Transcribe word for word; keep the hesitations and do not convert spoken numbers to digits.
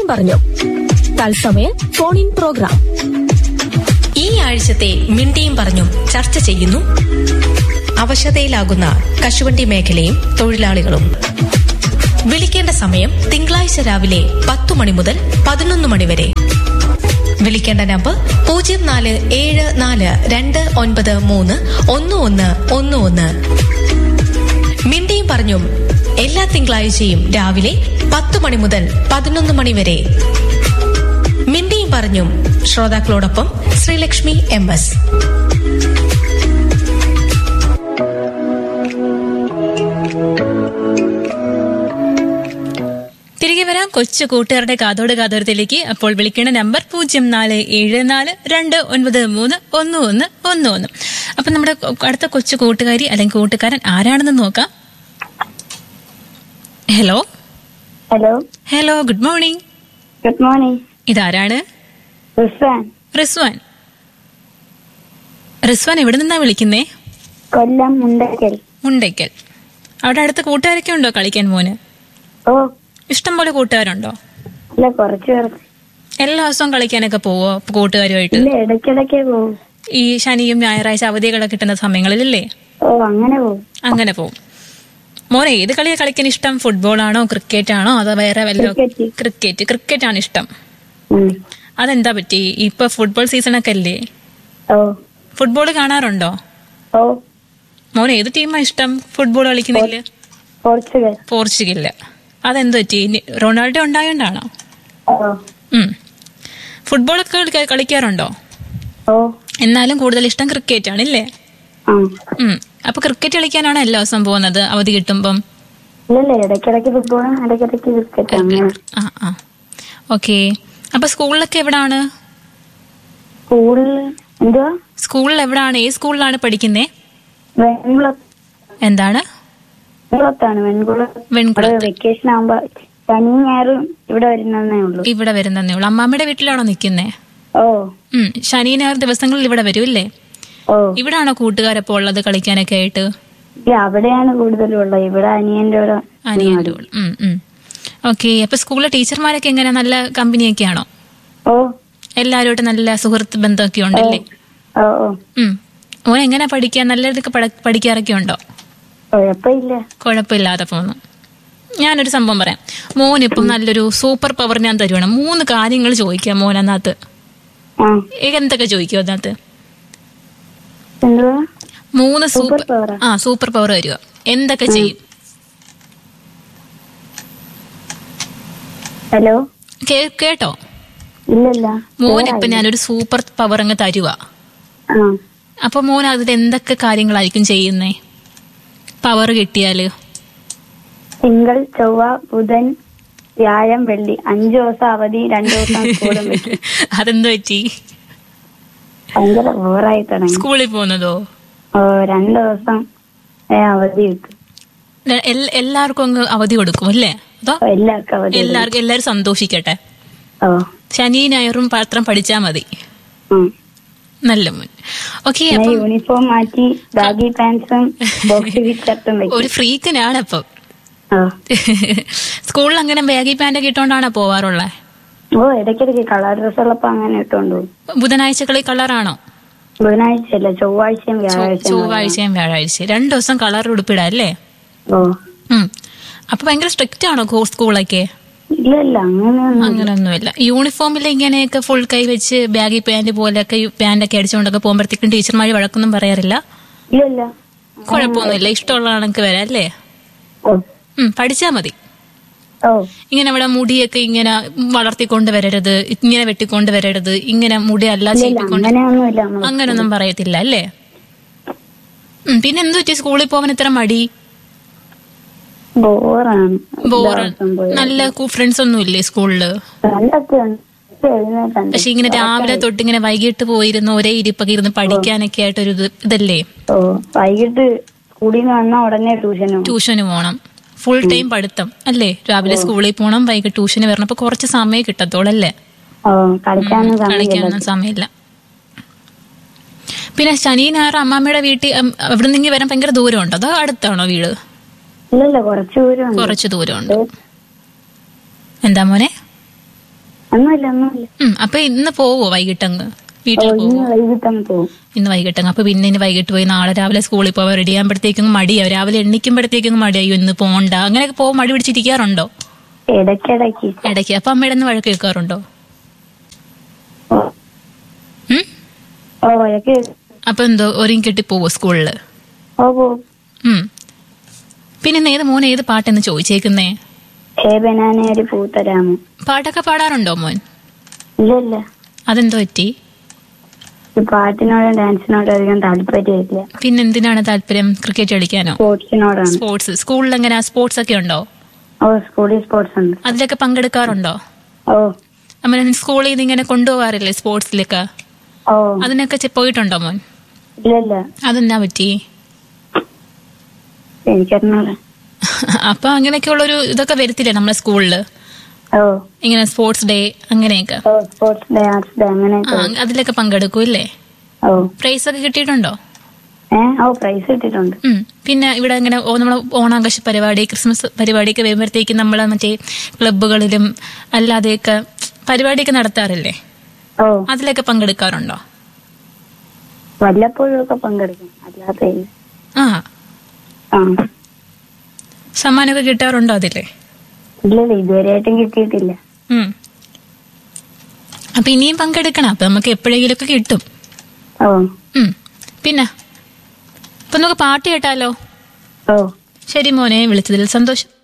പറഞ്ഞു തത്സമയ phone in programme. ഈ ആഴ്ചത്തെ മിണ്ടിയും പറഞ്ഞും ചർച്ച ചെയ്യുന്നു അവശതയിലാകുന്ന കശുവണ്ടി മേഖലയും തൊഴിലാളികളും. വിളിക്കേണ്ട സമയം തിങ്കളാഴ്ച രാവിലെ പത്തു മണി മുതൽ പതിനൊന്ന് മണി വരെ. വിളിക്കേണ്ട നമ്പർ പൂജ്യം നാല് ഏഴ് നാല് രണ്ട് ഒൻപത് മൂന്ന് ഒന്ന് ഒന്ന് ഒന്ന് ഒന്ന്. മിണ്ടിയും പറഞ്ഞും എല്ലാ തിങ്കളാഴ്ചയും രാവിലെ പത്ത് മണി മുതൽ പതിനൊന്ന് മണി വരെ. മിണ്ടിയും പറഞ്ഞും ശ്രോതാക്കളോടൊപ്പം ശ്രീലക്ഷ്മി എം എസ്. തിരികെ വരാം കൊച്ചു കൂട്ടുകാരുടെ കാതോട് കാതോരത്തിലേക്ക്. അപ്പോൾ വിളിക്കേണ്ട നമ്പർ പൂജ്യം നാല് ഏഴ് നാല് രണ്ട് ഒൻപത് മൂന്ന് ഒന്ന് ഒന്ന് ഒന്ന് ഒന്ന്. അപ്പൊ നമ്മുടെ അടുത്ത കൊച്ചു കൂട്ടുകാരി അല്ലെങ്കിൽ കൂട്ടുകാരൻ ആരാണെന്ന് നോക്കാം. Hello hello hello good morning. Good morning. ഇതാരാണ്? റിസ്വാൻ. റിസ്വാൻ റിസ്വാൻ എവിടെ നിന്നാ വിളിക്കുന്നേ? കൊല്ലം മുണ്ടയ്ക്കൽ. മുണ്ടയ്ക്കൽ. അവിടെ അടുത്ത കൂട്ടുകാരൊക്കെ ഉണ്ടോ കളിക്കാൻ മോന്? ഓ, ഇഷ്ടം പോലെ കൂട്ടുകാരുണ്ടോ? അല്ല, കുറച്ചു പേർക്ക്. എല്ലാ ദിവസവും കളിക്കാനൊക്കെ പോവോ കൂട്ടുകാരുമായിട്ട്? ഇടയ്ക്കിടയ്ക്ക് പോവും. ഈ ശനിയും ഞായറാഴ്ച അവധികളൊക്കെ കിട്ടുന്ന സമയങ്ങളിലല്ലേ? ഓ, അങ്ങനെ പോവും. അങ്ങനെ പോവും. മോനെ ഏത് കളിയാ കളിക്കാൻ ഇഷ്ടം? ഫുട്ബോൾ ആണോ ക്രിക്കറ്റ് ആണോ അതോ വേറെ വല്ല? ക്രിക്കറ്റ്. ക്രിക്കറ്റ് ആണ് ഇഷ്ടം. അതെന്താ പറ്റി? ഇപ്പൊ ഫുട്ബോൾ സീസൺ ഒക്കെ അല്ലേ? ഫുട്ബോൾ കാണാറുണ്ടോ? ഓ. മോനെ ഏത് ടീമാ ഇഷ്ടം ഫുട്ബോൾ കളിക്കുന്നില്ല? പോർച്ചുഗൽ. പോർച്ചുഗല്. അതെന്ത് പറ്റി? റൊണാൾഡോ ഉണ്ടായോണ്ടാണോ? ഫുട്ബോളൊക്കെ കളിക്കാറുണ്ടോ? എന്നാലും കൂടുതൽ ഇഷ്ടം ക്രിക്കറ്റ് ആണല്ലേ? അപ്പൊ ക്രിക്കറ്റ് കളിക്കാനാണോ എല്ലാ ദിവസം പോകുന്നത് അവധി കിട്ടുമ്പം? ഓക്കെ. അപ്പൊ സ്കൂളിലൊക്കെ എവിടാണ്? സ്കൂളിൽ എവിടാണ്? ഏത് സ്കൂളിലാണ് പഠിക്കുന്നേ? എന്താണ്? വെക്കേഷൻ ആവുമ്പോ ശനിയും ഞായറും ഇവിടെ വരുന്നേ ഉള്ളൂ. ഇവിടെ വരുന്നേ ഉള്ളൂ. അമ്മാമ്മയുടെ വീട്ടിലാണോ നിക്കുന്നേ? ഓ. ശനി ഞായർ ദിവസങ്ങളിൽ ഇവിടെ വരും അല്ലേ? ഇവിടാണോ കൂട്ടുകാരപ്പോ ഉള്ളത് കളിക്കാനൊക്കെ ആയിട്ട്? അവിടെയാണ് കൂടുതലും ഉള്ളത്. ഇവിടെ അനിയന്റെ കൂടെ. അനിയന്റെ കൂടെ. ഓക്കെ. അപ്പൊ സ്കൂളിലെ ടീച്ചർമാരൊക്കെ എങ്ങനെ? നല്ല കമ്പനിയൊക്കെ ആണോ? ഓ. എല്ലാരോട്ടും നല്ല സുഹൃത്ത് ബന്ധമൊക്കെ ഉണ്ടല്ലേ? ഓൻ എങ്ങനെ പഠിക്കാൻ? നല്ല ഇതൊക്കെ പഠിക്കാറൊക്കെ ഉണ്ടോ? കുഴപ്പമില്ല. കുഴപ്പമില്ലാതെ പോന്നു. ഞാനൊരു സംഭവം പറയാം. മോനിപ്പം നല്ലൊരു സൂപ്പർ പവർ ഞാൻ തരുവാണ്. മൂന്ന് കാര്യങ്ങൾ ചോദിക്കാം മോൻ അതിനകത്ത്. എന്തൊക്കെ ചോദിക്കും അതിനകത്ത്? മൂന്ന് സൂപ്പർ ആ സൂപ്പർ പവർ തരുക. എന്തൊക്കെ ചെയ്യും? ഹലോ, കേട്ടോ? ഇല്ലല്ല. മോനിപ്പം ഞാനൊരു സൂപ്പർ പവർ അങ്ങ് തരുക. അപ്പൊ മോൻ അതിൽ എന്തൊക്കെ കാര്യങ്ങളായിരിക്കും ചെയ്യുന്നേ പവർ കിട്ടിയാല്? തിങ്കൾ, ചൊവ്വ, ബുധൻ, വ്യാഴം, വെള്ളി. അഞ്ചു ദിവസം അവധി, രണ്ടു ദിവസം സ്കൂളും വെക്കും. അതെന്ത് പറ്റി? ഭയങ്കര ബോറായി തുടങ്ങി. സ്കൂളിൽ പോകുന്നതോ? ഓ, രണ്ടു ദിവസം അവധി കിട്ടും. എല്ലാവർക്കും അങ്ങ് അവധി കൊടുക്കും അല്ലേ? അതോ എല്ലാവർക്കും? എല്ലാവർക്കും. എല്ലാരും സന്തോഷിക്കട്ടെ. ശനി ഞായറും പാത്രം പഠിച്ചാ മതി. നല്ല മോൻ. ഓക്കെ. യൂണിഫോം മാറ്റി ബാഗി പാൻസും ഒരു ഫ്രീക്കനാണ് അപ്പം. സ്കൂളിൽ അങ്ങനെ ബാഗി പാന്റ് ഒക്കെ ഇട്ടോണ്ടാണോ പോവാറുള്ളത്? ഓ, ഇടയ്ക്കിടയ്ക്ക് കളർ ഡ്രസ് ഉള്ളപ്പോ അങ്ങനെ ഇട്ടോണ്ടു. ബുധനാഴ്ചകളിൽ കളറാണോ? ബുധനാഴ്ച അല്ല, ചൊവ്വാഴ്ചയും വ്യാഴാഴ്ച. ചൊവ്വാഴ്ചയും വ്യാഴാഴ്ച രണ്ടു ദിവസം കളർ ഉടുപ്പിടാ അല്ലേ? ഓ. അപ്പൊ ഭയങ്കര സ്ട്രിക്റ്റ് ആണോ സ്കൂളൊക്കെ? ഇല്ലല്ല, അങ്ങനെയൊന്നുമില്ല. യൂണിഫോമിൽ ഇങ്ങനെയൊക്കെ ഫുൾ കൈ വെച്ച് ബാഗി പാന്റ് പോലെയൊക്കെ പാന്റൊക്കെ അടിച്ചുകൊണ്ടൊക്കെ പോകുമ്പോഴത്തേക്കും ടീച്ചർമാര് വഴക്കൊന്നും പറയാറില്ല? ഇല്ലല്ല, കുഴപ്പമൊന്നുമില്ല. ഇഷ്ടമുള്ള കണക്ക് വരാം അല്ലേ? പഠിച്ചാ മതി. ഇങ്ങനെ ഇവിടെ മുടിയൊക്കെ ഇങ്ങനെ വളർത്തിക്കൊണ്ട് വരരുത്, ഇങ്ങനെ വെട്ടിക്കൊണ്ട് വരരുത്, ഇങ്ങനെ മുടി അല്ല ചെയ്യിക്കൊണ്ട് അങ്ങനൊന്നും പറയത്തില്ല അല്ലേ? പിന്നെ എന്ത് പറ്റി സ്കൂളിൽ പോകാൻ ഇത്ര മടി? ബോറാണ്. നല്ല ഫ്രണ്ട്സ് ഒന്നും ഇല്ലേ സ്കൂളില്? പക്ഷെ ഇങ്ങനെ രാവിലെ തൊട്ട് ഇങ്ങനെ വൈകിട്ട് പോയിരുന്ന് ഒരേ ഇരിപ്പൊക്കെ ഇരുന്ന് പഠിക്കാനൊക്കെ ആയിട്ടൊരു ഇതല്ലേ? വൈകിട്ട് സ്കൂളിൽ നിന്ന് വന്നാൽ ഉടനെ ട്യൂഷന് ട്യൂഷന് പോണം. ഫുൾ ടൈം പഠിത്തം അല്ലേ? രാവിലെ സ്കൂളിൽ പോണം, വൈകിട്ട് ട്യൂഷന് വരണം. അപ്പൊ കുറച്ച് സമയം കിട്ടത്തോളല്ലേ? കളിക്കാനൊന്നും സമയമില്ല. പിന്നെ ശനി ഞായർ അമ്മാമ്മയുടെ വീട്ടിൽ അവിടെ നിന്ന് വരാൻ ഭയങ്കര ദൂരം ഉണ്ടോ അതോ അടുത്താണോ വീട്? കുറച്ച് ദൂരം കുറച്ച് ദൂരമുണ്ട്. എന്താ മോനെ? ഒന്നുമില്ല ഒന്നുമില്ല. ഉം അപ്പൊ ഇന്ന് പോവോ വൈകിട്ടങ്ങ് വീട്ടിൽ പോവോ? വൈകിട്ടങ്ങ് പോകും. ഇന്ന് വൈകിട്ടങ്ങ്. അപ്പൊ പിന്നെ ഇനി വൈകിട്ട് പോയി നാളെ രാവിലെ സ്കൂളിൽ പോവാ റെഡി ആകുമ്പോഴത്തേക്കും മടിയാവും. രാവിലെ എണ്ണിക്കുമ്പോഴത്തേക്കും മടിയായോ ഇന്ന് പോണ്ട. അങ്ങനെയൊക്കെ പോകും മടി പിടിച്ചിരിക്കാറുണ്ടോ? ഇടയ്ക്കിടയ്ക്ക്. ഇടയ്ക്ക്. അപ്പൊ അമ്മയുടെ നിന്ന് വഴക്ക് കേൾക്കാറുണ്ടോ? അപ്പൊ എന്തോ ഒരുങ്ങി കെട്ടി പോവോ സ്കൂളില്? ഉം പിന്നെ ഏത് മോൻ ഏത് പാട്ടെന്ന് ചോദിച്ചേക്കുന്നേ? പാട്ടൊക്കെ പാടാറുണ്ടോ മോൻ? ഇല്ല. അതെന്തോ പറ്റി? പാട്ടിനോടും ഡാൻസിനോടും അധികം താല്പര്യമില്ല. പിന്നെ എന്തിനാണ് താല്പര്യം? ക്രിക്കറ്റ് കളിക്കാനോ? സ്പോർട്സിനോടാണ്. സ്പോർട്സ്. സ്കൂളിൽ എങ്ങനെയാ സ്പോർട്സ് ഒക്കെ ഉണ്ടോ? ഓ സ്കൂളിൽ സ്പോർട്സ് ഉണ്ട്. അതിലൊക്കെ പങ്കെടുക്കാറുണ്ടോ? ഓ. അമ്മ സ്കൂളിൽ നിന്ന് ഇങ്ങനെ കൊണ്ടുപോകാറില്ലേ സ്പോർട്സിലൊക്കെ? ഓ. അതിനൊക്കെ പോയിട്ടുണ്ടോ മോൻ? ഇല്ല. അതെന്നാ പറ്റി? എനിക്കറിഞ്ഞൂടാ. അപ്പൊ അങ്ങനെയൊക്കെയുള്ളൊരു ഇതൊക്കെ വരത്തില്ലേ നമ്മളെ സ്കൂളില്? ഇങ്ങനെ സ്പോർട്സ് ഡേ അങ്ങനെയൊക്കെ? അതിലൊക്കെ പങ്കെടുക്കും ഇല്ലേ? പ്രൈസ് ഒക്കെ കിട്ടിയിട്ടുണ്ടോ? പിന്നെ ഇവിടെ ഇങ്ങനെ നമ്മളെ ഓണാഘോഷ പരിപാടി ക്രിസ്മസ് പരിപാടിയൊക്കെ വരുമ്പോഴത്തേക്കും നമ്മളെ മറ്റേ ക്ലബുകളിലും അല്ലാതെയൊക്കെ പരിപാടിയൊക്കെ നടത്താറില്ലേ? അതിലൊക്കെ പങ്കെടുക്കാറുണ്ടോ? വല്ലപ്പോഴും ഒക്കെ പങ്കെടുക്കും, അല്ലാതെ. ആ സമ്മാനമൊക്കെ കിട്ടാറുണ്ടോ അതില്? ഇല്ല, ഇതുവരെയായിട്ടും കിട്ടിയിട്ടില്ല. അപ്പൊ ഇനിയും പങ്കെടുക്കണം. അപ്പൊ നമുക്ക് എപ്പോഴെങ്കിലും ഒക്കെ കിട്ടും. പിന്നെ അപ്പൊ നമുക്ക് പാട്ട് കേട്ടാലോ? ശരി മോനെ, വിളിച്ചതിൽ സന്തോഷം.